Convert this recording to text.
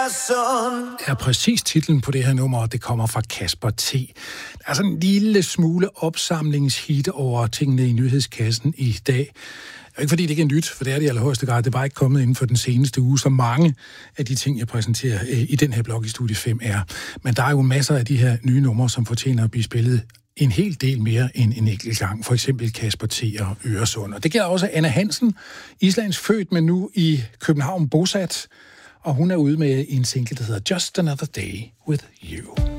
er præcis titlen på det her nummer, og det kommer fra Kasper T. Der er sådan en lille smule opsamlingshit over tingene i nyhedskassen i dag. Ikke fordi det ikke er nyt, for det er det i allerhøjeste grad. Det er bare ikke kommet inden for den seneste uge, så mange af de ting, jeg præsenterer i den her blog i Studie 5 er. Men der er jo masser af de her nye numre, som fortjener at blive spillet en hel del mere end en enkelt gang. For eksempel Kasper T. og Øresund. Og det gælder også Anna Hansen, Islands født, men nu i København bosat. Og hun er ude med en single, der hedder Just Another Day With You.